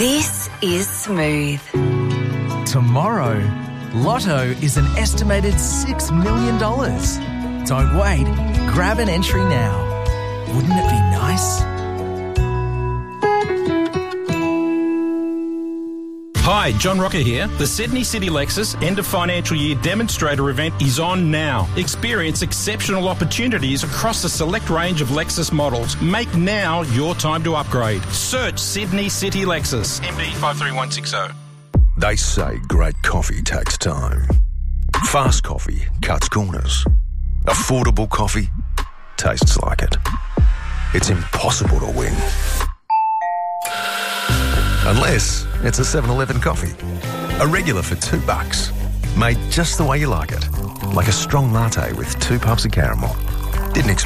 This is Smooth. Tomorrow, Lotto is an estimated $6 million. Don't wait. Grab an entry now. Wouldn't it be nice? Hi, John Rocker here. The Sydney City Lexus End of Financial Year Demonstrator event is on now. Experience exceptional opportunities across a select range of Lexus models. Make now your time to upgrade. Search Sydney City Lexus, MD 53160. They say great coffee takes time. Fast coffee cuts corners. Affordable coffee tastes like it. It's impossible to win. Unless it's a 7-Eleven coffee. A regular for $2. Made just the way you like it. Like a strong latte with 2 pumps of caramel. Didn't expect